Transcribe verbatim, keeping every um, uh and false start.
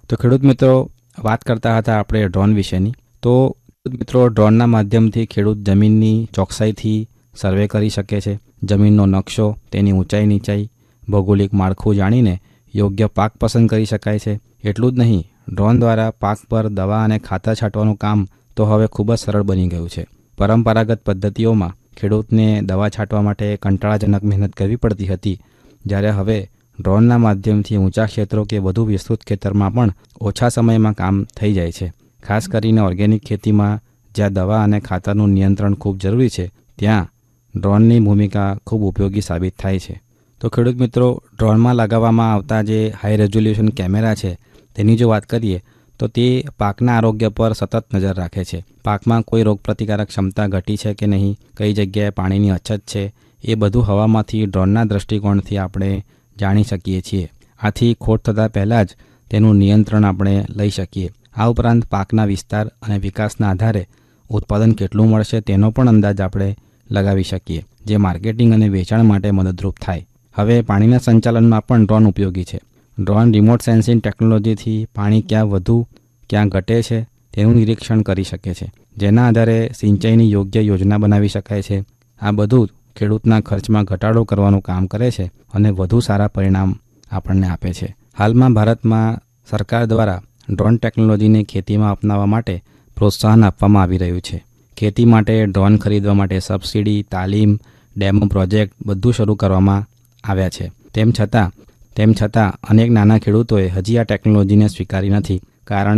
તો ખેડૂત મિત્રો, વાત કરતા હતા આપણે ડ્રોન વિશેની. તો ખેડૂત મિત્રો, ડ્રોનના માધ્યમથી ખેડૂત જમીનની ચોકસાઈથી સર્વે કરી શકે છે. જમીનનો નકશો, તેની ઊંચાઈ નીચાઈ, ભૌગોલિક માળખું જાણીને યોગ્ય પાક પસંદ કરી શકાય છે. એટલું જ નહીં, ડ્રોન દ્વારા પાક પર દવા અને ખાતર છાંટવાનું કામ તો હવે ખૂબ જ સરળ બની ગયું છે. પરંપરાગત પદ્ધતિઓમાં ખેડૂતને દવા છાંટવા માટે કંટાળાજનક મહેનત કરવી પડતી હતી, જ્યારે હવે ડ્રોનના માધ્યમથી ઊંચા ક્ષેત્રો કે વધુ વિસ્તૃત ખેતરમાં પણ ઓછા સમયમાં કામ થઈ જાય છે. ખાસ કરીને ઓર્ગેનિક ખેતીમાં જ્યાં દવા અને ખાતરનું નિયંત્રણ ખૂબ જરૂરી છે, ત્યાં ડ્રોનની ભૂમિકા ખૂબ ઉપયોગી સાબિત થાય છે. તો ખેડૂત મિત્રો, ડ્રોનમાં લગાવવામાં આવતા જે હાઈ રેઝોલ્યુશન કેમેરા છે, તેની જો વાત કરીએ તો તે પાકના આરોગ્ય પર સતત નજર રાખે છે. પાકમાં કોઈ રોગપ્રતિકારક ક્ષમતા ઘટી છે કે નહીં, કઈ જગ્યાએ પાણીની અછત છે, એ બધું હવામાંથી ડ્રોનના દૃષ્ટિકોણથી આપણે જાણી શકીએ છીએ. આથી ખોટ થતાં પહેલાં જ તેનું નિયંત્રણ આપણે લઈ શકીએ. આ ઉપરાંત પાકના વિસ્તાર અને વિકાસના આધારે ઉત્પાદન કેટલું મળશે તેનો પણ અંદાજ આપણે લગાવી શકીએ, જે માર્કેટિંગ અને વેચાણ માટે મદદરૂપ થાય. હવે પાણીના સંચાલનમાં પણ ડ્રોન ઉપયોગી છે. ડ્રોન રિમોટ સેન્સિંગ ટેકનોલોજીથી પાણી ક્યાં વધુ ક્યાં ઘટે છે તેનું નિરીક્ષણ કરી શકે છે, જેના આધારે સિંચાઈની યોગ્ય યોજના બનાવી શકાય છે. આ બધું ખેડૂતના ખર્ચમાં ઘટાડો કરવાનું કામ કરે છે અને વધુ સારા પરિણામ આપણને આપે છે. હાલમાં ભારતમાં સરકાર દ્વારા ડ્રોન ટેકનોલોજીને ખેતીમાં અપનાવવા માટે પ્રોત્સાહન આપવામાં આવી રહ્યું છે. ખેતી માટે ડ્રોન ખરીદવા માટે સબસિડી, તાલીમ, ડેમો પ્રોજેક્ટ બધું શરૂ કરવામાં આવ્યા છે. તેમ છતાં તેમ છતાં અનેક નાના ખેડૂતોએ હજી આ ટેકનોલોજીને સ્વીકારી નથી, કારણ